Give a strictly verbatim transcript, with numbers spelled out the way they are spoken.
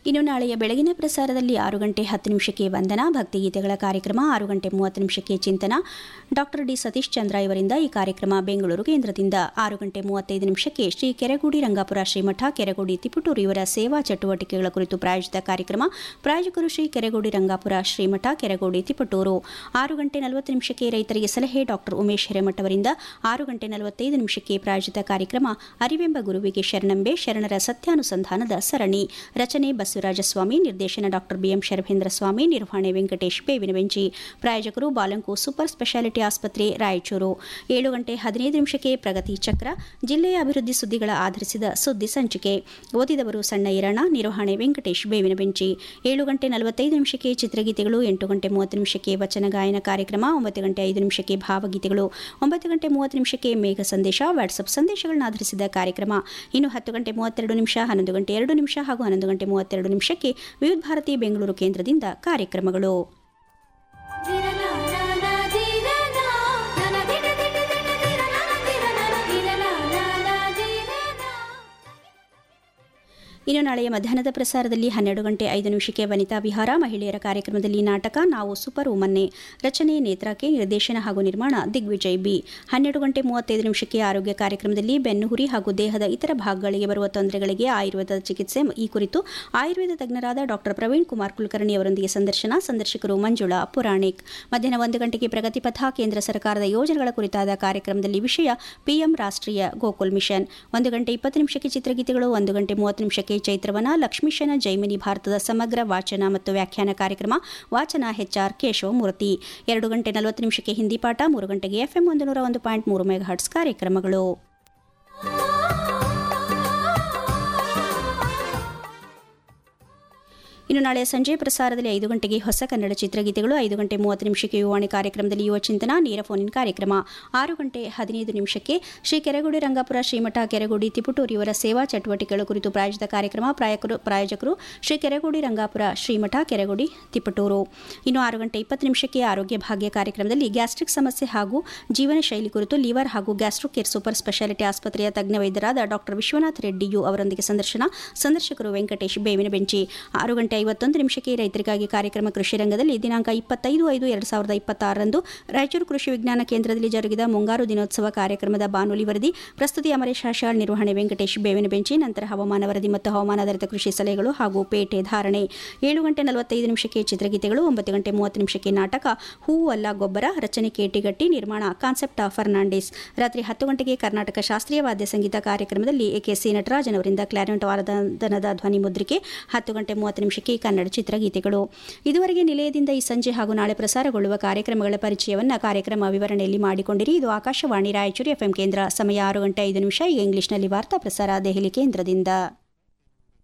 ಇನ್ನು ನಾಳೆಯ ಬೆಳಗಿನ ಪ್ರಸಾರದಲ್ಲಿ ಆರು ಗಂಟೆ ಹತ್ತು ನಿಮಿಷಕ್ಕೆ ವಂದನಾ ಭಕ್ತಿಗೀತೆಗಳ ಕಾರ್ಯಕ್ರಮ, ಆರು ಗಂಟೆ ಮೂವತ್ತು ನಿಮಿಷಕ್ಕೆ ಚಿಂತನ ಡಾಕ್ಟರ್ ಡಿ ಸತೀಶ್ ಚಂದ್ರ ಇವರಿಂದ. ಈ ಕಾರ್ಯಕ್ರಮ ಬೆಂಗಳೂರು ಕೇಂದ್ರದಿಂದ. ಆರು ಗಂಟೆ ಮೂವತ್ತೈದು ನಿಮಿಷಕ್ಕೆ ಶ್ರೀ ಕೆರೆಗೋಡಿ ರಂಗಾಪುರ ಶ್ರೀಮಠ ಕೆರೆಗೋಡಿ ತಿಪಟೂರು ಇವರ ಸೇವಾ ಚಟುವಟಿಕೆಗಳ ಕುರಿತು ಪ್ರಾಯೋಜಿತ ಕಾರ್ಯಕ್ರಮ. ಪ್ರಾಯೋಜಕರು ಶ್ರೀ ಕೆರೆಗೋಡಿ ರಂಗಾಪುರ ಶ್ರೀಮಠ ಕೆರೆಗೋಡಿ ತಿಪಟೂರು. ಆರು ಗಂಟೆ ನಲವತ್ತು ನಿಮಿಷಕ್ಕೆ ರೈತರಿಗೆ ಸಲಹೆ ಡಾಕ್ಟರ್ ಉಮೇಶ್ ಹಿರೇಮಠ ಅವರಿಂದ. ಆರು ಗಂಟೆ ನಲವತ್ತೈದು ನಿಮಿಷಕ್ಕೆ ಪ್ರಾಯೋಜಿತ ಕಾರ್ಯಕ್ರಮ ಅರಿವೆಂಬ ಗುರುವಿಗೆ ಶರಣಂಬೆ ಶರಣರ ಸತ್ಯಾನುಸಂಧಾನದ ಸರಣಿ. ರಚನೆ ಬಸವರಾಜಸ್ವಾಮಿ, ನಿರ್ದೇಶನ ಡಾಕ್ಟರ್ ಬಿಎಂ ಶರಭೇಂದ್ರ ಸ್ವಾಮಿ, ನಿರ್ವಹಣೆ ವೆಂಕಟೇಶ್ ಬೇವಿನವೆಂಚಿ. ಪ್ರಾಯೋಜಕರು ಬಾಲಂಕು ಸೂಪರ್ ಸ್ಪೆಷಾಲಿಟಿ ಆಸ್ಪತ್ರೆ ರಾಯಚೂರು. ಏಳು ಗಂಟೆ ಹದಿನೈದು ನಿಮಿಷಕ್ಕೆ ಪ್ರಗತಿ ಚಕ್ರ, ಜಿಲ್ಲೆಯ ಅಭಿವೃದ್ಧಿ ಸುದ್ದಿಗಳ ಆಧರಿಸಿದ ಸುದ್ದಿ ಸಂಚಿಕೆ. ಓದಿದವರು ಸಣ್ಣ ಈರಣ್ಣ, ನಿರ್ವಹಣೆ ವೆಂಕಟೇಶ್ ಬೇವಿನಬೆಂಚಿ. ಏಳು ಗಂಟೆ ನಲವತ್ತೈದು ನಿಮಿಷಕ್ಕೆ ಚಿತ್ರಗೀತೆಗಳು. ಎಂಟು ಗಂಟೆ ಮೂವತ್ತು ನಿಮಿಷಕ್ಕೆ ವಚನ ಗಾಯನ ಕಾರ್ಯಕ್ರಮ. ಒಂಬತ್ತು ಗಂಟೆ ಐದು ನಿಮಿಷಕ್ಕೆ ಭಾವಗೀತೆಗಳು. ಒಂಬತ್ತು ಗಂಟೆ ಮೂವತ್ತು ನಿಮಿಷಕ್ಕೆ ಮೇಘ ಸಂದೇಶ, ವಾಟ್ಸಪ್ ಸಂದೇಶಗಳನ್ನು ಆಧರಿಸಿದ ಕಾರ್ಯಕ್ರಮ. ಇನ್ನು ಹತ್ತು ಗಂಟೆ ಮೂವತ್ತೆರಡು ನಿಮಿಷ, ಹನ್ನೊಂದು ಗಂಟೆ ಎರಡು ನಿಮಿಷ ಹಾಗೂ ಹನ್ನೊಂದು ಗಂಟೆ ಮೂವತ್ತೆರಡು ನಿಮಿಷಕ್ಕೆ ವಿವಿಧ ಭಾರತಿ ಬೆಂಗಳೂರು ಕೇಂದ್ರದಿಂದ ಕಾರ್ಯಕ್ರಮಗಳು. ಇನ್ನು ನಾಳೆಯ ಮಧ್ಯಾಹ್ನದ ಪ್ರಸಾರದಲ್ಲಿ ಹನ್ನೆರಡು ಗಂಟೆ ಐದು ನಿಮಿಷಕ್ಕೆ ವನಿತಾ ವಿಹಾರ, ಮಹಿಳೆಯರ ಕಾರ್ಯಕ್ರಮದಲ್ಲಿ ನಾಟಕ ನಾವು ಸೂಪರ್ ವುಮನ್ನೆ. ರಚನೆ ನೇತ್ರಾಕೆ, ನಿರ್ದೇಶನ ಹಾಗೂ ನಿರ್ಮಾಣ ದಿಗ್ವಿಜಯ್ ಬಿ. ಹನ್ನೆರಡು ಗಂಟೆ ಮೂವತ್ತೈದು ನಿಮಿಷಕ್ಕೆ ಆರೋಗ್ಯ ಕಾರ್ಯಕ್ರಮದಲ್ಲಿ ಬೆನ್ನುಹುರಿ ಹಾಗೂ ದೇಹದ ಇತರ ಭಾಗಗಳಿಗೆ ಬರುವ ತೊಂದರೆಗಳಿಗೆ ಆಯುರ್ವೇದ ಚಿಕಿತ್ಸೆ, ಈ ಕುರಿತು ಆಯುರ್ವೇದ ತಜ್ಞರಾದ ಡಾಕ್ಟರ್ ಪ್ರವೀಣ್ ಕುಮಾರ್ ಕುಲಕರ್ಣಿ ಅವರೊಂದಿಗೆ ಸಂದರ್ಶನ. ಸಂದರ್ಶಕರು ಮಂಜುಳಾ ಪುರಾಣಿಕ್. ಮಧ್ಯಾಹ್ನ ಒಂದು ಗಂಟೆಗೆ ಪ್ರಗತಿ ಪಥ, ಕೇಂದ್ರ ಸರ್ಕಾರದ ಯೋಜನೆಗಳ ಕುರಿತಾದ ಕಾರ್ಯಕ್ರಮದಲ್ಲಿ ವಿಷಯ ಪಿಎಂ ರಾಷ್ಟ್ರೀಯ ಗೋಕುಲ್ ಮಿಷನ್. ಒಂದು ಗಂಟೆ ಇಪ್ಪತ್ತು ನಿಮಿಷಕ್ಕೆ ಚಿತ್ರಗೀತೆಗಳು. ಒಂದು ಗಂಟೆ ಮೂವತ್ತು ನಿಮಿಷಕ್ಕೆ ಚೈತ್ರವನ, ಲಕ್ಷ್ಮೀಶನ ಜೈಮಿನಿ ಭಾರತದ ಸಮಗ್ರ ವಾಚನ ಮತ್ತು ವ್ಯಾಖ್ಯಾನ ಕಾರ್ಯಕ್ರಮ. ವಾಚನ ಎಚ್ಆರ್ ಕೇಶವಮೂರ್ತಿ. ಎರಡು ಗಂಟೆ ನಲವತ್ತು ನಿಮಿಷಕ್ಕೆ ಹಿಂದಿ ಪಾಠ. ಮೂರು ಗಂಟೆಗೆ ಎಫ್ಎಂ ಒಂದು ನೂರ ಒಂದು ಪಾಯಿಂಟ್ ಮೂರು ಮೆಗಾ ಹರ್ಟ್ಸ್ ಕಾರ್ಯಕ್ರಮಗಳು. ಇನ್ನು ನಾಳೆ ಸಂಜೆ ಪ್ರಸಾರದಲ್ಲಿ ಐದು ಗಂಟೆಗೆ ಹೊಸ ಕನ್ನಡ ಚಿತ್ರಗೀತೆಗಳು. ಐದು ಗಂಟೆ ಮೂವತ್ತು ನಿಮಿಷಕ್ಕೆ ಯುವಾಣಿ ಕಾರ್ಯಕ್ರಮದಲ್ಲಿ ಯುವ ಚಿಂತನ ನೇರ ಫೋನಿನ್ ಕಾರ್ಯಕ್ರಮ. ಆರು ಗಂಟೆ ಹದಿನೈದು ನಿಮಿಷಕ್ಕೆ ಶ್ರೀ ಕೆರೆಗೋಡಿ ರಂಗಾಪುರ ಶ್ರೀಮಠ ಕೆರೆಗೋಡಿ ತಿಪಟೂರು ಇವರ ಸೇವಾ ಚಟುವಟಿಕೆಗಳ ಕುರಿತು ಪ್ರಾಯೋಜಿತ ಕಾರ್ಯಕ್ರಮ. ಪ್ರಾಯೋಜಕರು ಶ್ರೀ ಕೆರೆಗೋಡಿ ರಂಗಾಪುರ ಶ್ರೀಮಠ ಕೆರೆಗೋಡಿ ತಿಪಟೂರು. ಇನ್ನು ಆರು ಗಂಟೆ ಇಪ್ಪತ್ತು ನಿಮಿಷಕ್ಕೆ ಆರೋಗ್ಯ ಭಾಗ್ಯ ಕಾರ್ಯಕ್ರಮದಲ್ಲಿ ಗ್ಯಾಸ್ಟ್ರಿಕ್ ಸಮಸ್ಯೆ ಹಾಗೂ ಜೀವನ ಶೈಲಿ ಕುರಿತು ಲಿವರ್ ಹಾಗೂ ಗ್ಯಾಸ್ಟ್ರೋ ಕೇರ್ ಸೂಪರ್ ಸ್ಪೆಷಾಲಿಟಿ ಆಸ್ಪತ್ರೆಯ ತಜ್ಞ ವೈದ್ಯರಾದ ಡಾಕ್ಟರ್ ವಿಶ್ವನಾಥ್ ರೆಡ್ಡಿಯು ಅವರೊಂದಿಗೆ ಸಂದರ್ಶನ. ಸಂದರ್ಶಕರು ವೆಂಕಟೇಶ್ ಬೇವಿನಬೆಂಚಿ. ಆರು ಗಂಟೆ ಐವತ್ತೊಂದು ನಿಮಿಷಕ್ಕೆ ರೈತರಿಗಾಗಿ ಕಾರ್ಯಕ್ರಮ ಕೃಷಿ ರಂಗದಲ್ಲಿ ದಿನಾಂಕ ಇಪ್ಪತ್ತೈದು ಐದು ಎರಡು ಸಾವಿರದ ಇಪ್ಪತ್ತಾರರಂದು ರಾಯಚೂರು ಕೃಷಿ ವಿಜ್ಞಾನ ಕೇಂದ್ರದಲ್ಲಿ ಜರುಗಿದ ಮುಂಗಾರು ದಿನೋತ್ಸವ ಕಾರ್ಯಕ್ರಮದ ಬಾನುಲಿ ವರದಿ. ಪ್ರಸ್ತುತಿ ಅಮರೇಶ್ ಆಶಾಳ್, ನಿರ್ವಹಣೆ ವೆಂಕಟೇಶ್ ಬೇವಿನಬೆಂಚಿ. ನಂತರ ಹವಾಮಾನ ವರದಿ ಮತ್ತು ಹವಾಮಾನಾಧಾರಿತ ಕೃಷಿ ಸಲಹೆಗಳು ಹಾಗೂ ಪೇಟೆ ಧಾರಣೆ. ಏಳು ಗಂಟೆ ನಲವತ್ತೈದು ನಿಮಿಷಕ್ಕೆ ಚಿತ್ರಗೀತೆಗಳು. ಒಂಬತ್ತು ಗಂಟೆ ಮೂವತ್ತು ನಿಮಿಷಕ್ಕೆ ನಾಟಕ ಹೂವು ಅಲ್ಲ ಗೊಬ್ಬರ, ರಚನೆ ಕೇಟಿಗಟ್ಟಿ, ನಿರ್ಮಾಣ ಕಾನ್ಸೆಪ್ಟ್ ಫರ್ನಾಂಡಿಸ್. ರಾತ್ರಿ ಹತ್ತು ಗಂಟೆಗೆ ಕರ್ನಾಟಕ ಶಾಸ್ತ್ರೀಯ ವಾದ್ಯ ಸಂಗೀತ ಕಾರ್ಯಕ್ರಮದಲ್ಲಿ ಎಕೆ ಸಿ ನಟರಾಜನ್ ಅವರಿಂದ ಕ್ಲಾರಿನೆಟ್ ವಾದನದ ಧ್ವನಿ ಮುದ್ರಿಕೆ. ಹತ್ತು ಗಂಟೆ ಮೂವತ್ತು ನಿಮಿಷಕ್ಕೆ ಕನ್ನಡ ಚಿತ್ರಗೀತೆಗಳು. ಇದುವರೆಗೆ ನಿಲಯದಿಂದ ಈ ಸಂಜೆ ಹಾಗೂ ನಾಳೆ ಪ್ರಸಾರಗೊಳ್ಳುವ ಕಾರ್ಯಕ್ರಮಗಳ ಪರಿಚಯವನ್ನು ಕಾರ್ಯಕ್ರಮ ವಿವರಣೆಯಲ್ಲಿ ಮಾಡಿಕೊಂಡಿರಿ. ಇದು ಆಕಾಶವಾಣಿ ರಾಯಚೂರು ಎಫ್ಎಂ ಕೇಂದ್ರ. ಸಮಯ ಆರು ಗಂಟೆ ಐದು ನಿಮಿಷ. ಈಗ ಇಂಗ್ಲಿಷ್ನಲ್ಲಿ ವಾರ್ತಾ ಪ್ರಸಾರ ದೆಹಲಿ ಕೇಂದ್ರದಿಂದ.